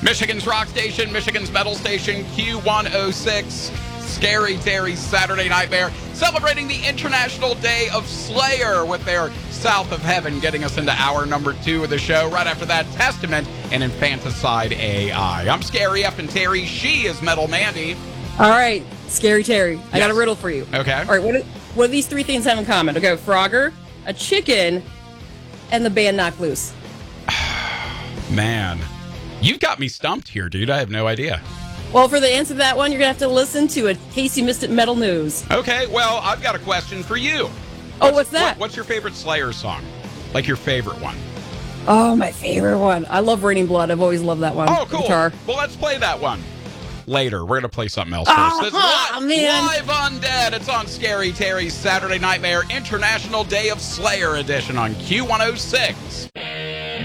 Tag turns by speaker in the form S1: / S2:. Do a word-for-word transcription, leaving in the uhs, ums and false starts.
S1: Michigan's rock station, Michigan's metal station, Q one oh six, Scary Terry's Saturday Nightmare, celebrating the International Day of Slayer with their South of Heaven, getting us into hour number two of the show. Right after that, Testament and Infanticide A I. I'm Scary F and Terry. She is Metal Mandy.
S2: All right, Scary Terry. I
S1: Yes.
S2: got a riddle for you.
S1: Okay.
S2: All right, what do, what do these three things have in common? Okay, Frogger, a chicken, and the band Knocked Loose.
S1: Man, you've got me stumped here, dude. I have no idea.
S2: Well, for the answer to that one, you're going to have to listen to it in case you missed it in Metal News.
S1: Okay, well, I've got a question for you.
S2: Oh, what's that?
S1: What, what's your favorite Slayer song? Like your favorite one?
S2: Oh, my favorite one. I love Raining Blood. I've always loved that one.
S1: Oh,
S2: The
S1: cool.
S2: guitar.
S1: Well, let's play that one. Later, we're going to play something else
S2: Oh,
S1: first. This is li-
S2: man.
S1: Live Undead. It's on Scary Terry's Saturday Nightmare International Day of Slayer edition on Q one oh six.